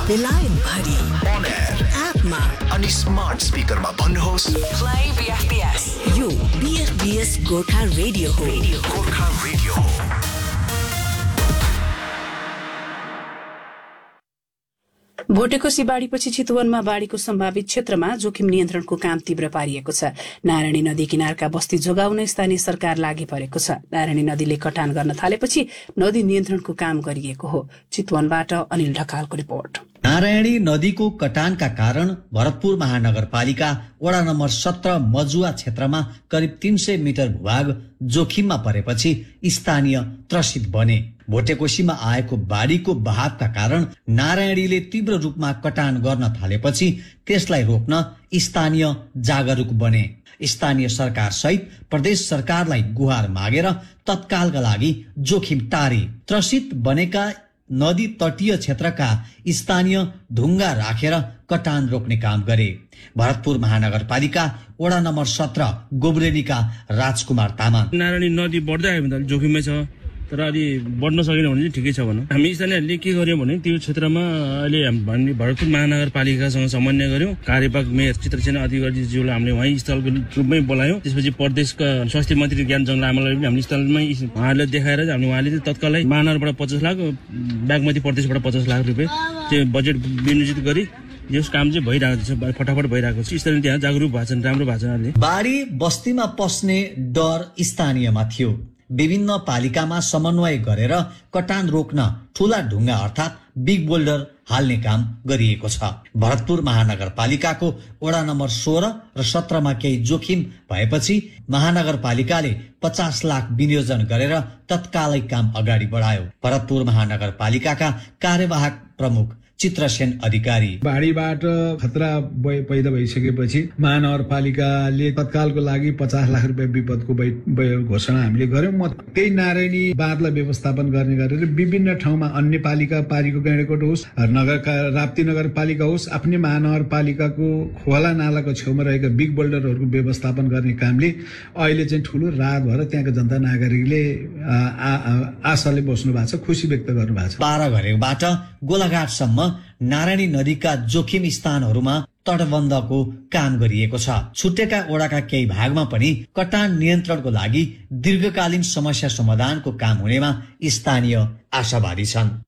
बेलायत भरि On air एपमा अनि स्मार्ट स्पिकरमा भन्नुहोस् Play BFBS. यो BFBS गोर्खा रेडियो हो. गोर्खा रेडियो हो। भोटेकोशी बाढीपछि चितवनमा बाढीको सम्भावित क्षेत्रमा जोखिम नियन्त्रणको काम तीव्र पारिएको छ। नारायणी नदी किनारका बस्ती जोगाउन स्थानीय सरकार लागि परेको छ। नारायणी नदीले कटान गर्न थालेपछि नदी नियन्त्रणको काम गरिएको हो। चितवनबाट अनिल ढकालको रिपोर्ट। नारायणी नदीको कटानका कारण भरतपुर महानगरपालिका वडा नम्बर 17 मजुवा क्षेत्रमा करिब 300 मिटर भूभाग जोखिममा परेपछि स्थानीय त्रसित बने। भोटेकोशीमा आएको बाढीको बहावका कारण नारायणीले तीव्र रूपमा कटान गर्न थालेपछि त्यसलाई रोक्न स्थानीय जागरूक बने। स्थानीय सरकार सहित प्रदेश सरकारलाई गुहार मागेर तत्कालका लागि जोखिम टारे। त्रसित बनेका नदी तटीय क्षेत्रका स्थानीय ढुङ्गा राखेर कटान रोक्ने काम गरे। भरतपुर महानगरपालिका वडा नम्बर 17 गोब्रेनीका राजकुमार तामाङ। नारायणी नदी बढ्दै आयो भने त जोखिममै छ, तर अलि बढ्न सकेन भने चाहिँ ठिकै छ भनौँ। हामी स्थानीयहरूले के गर्यौँ भने त्यो क्षेत्रमा अहिले हामी भरतपुर महानगरपालिकासँग समन्वय गर्यौँ। कार्यपालक मेयर चित्रसेन अधिकारीज्यूलाई हामीले वहीँ स्थलको रूपमै बोलायौँ। त्यसपछि प्रदेशका स्वास्थ्य मन्त्री ज्ञानचङ लामालाई पनि हामीले स्थलमै उहाँहरूले देखाएर हामीले उहाँले चाहिँ तत्कालै महानगरबाट 50 लाख, बागमती प्रदेशबाट 50 लाख रुपियाँ चाहिँ बजेट विनियोजित गरी यस काम चाहिँ भइरहेको छ, फटाफट भइरहेको छ। स्थानीय त्यहाँ जागरुक भएको छन्, राम्रो भएको छ। बाढी बस्तीमा पस्ने डर स्थानीयमा थियो। विभिन्न पालिकामा समन्वय गरेर कटान रोक्न ठूला ढुङ्गा अर्थात् बिग बोल्डर हाल्ने काम गरिएको छ। भरतपुर महानगरपालिकाको वडा नम्बर 16 र 17 मा केही जोखिम भएपछि महानगरपालिकाले 50 लाख विनियोजन गरेर तत्कालै काम अगाडि बढायो। भरतपुर महानगरपालिकाका कार्यवाहक प्रमुख चित्रसेन अधिकारी। बाढीबाट खतरा पैदा भइसकेपछि महानगरपालिकाले तत्कालको लागि 50 लाख रुपियाँ विपदको घोषणा हामीले गर्यौं। त्यही नारायणी बाँधलाई व्यवस्थापन गर्ने गरेर विभिन्न ठाउँमा अन्य पालिका पारीको गैँडाकोट होस्, राप्ती नगरपालिका होस्, आफ्नै महानगरपालिकाको खोला नालाको छेउमा रहेका बिग बोल्डरहरूको व्यवस्थापन गर्ने कामले अहिले चाहिँ ठूलो राहत भएर त्यहाँका जनता नागरिकले आशाले बस्नु भएको छ, खुसी व्यक्त गर्नु भएको छ। 12 घरेबाट गोलाघाटसम्म नारायणी नदीका जोखिम स्थानहरूमा तटबन्धको काम गरिएको छ। छुटेका ओडाका केही भागमा पनि कटान नियन्त्रणको लागि दीर्घकालीन समस्या समाधानको काम हुनेमा स्थानीय आशावादी छन्।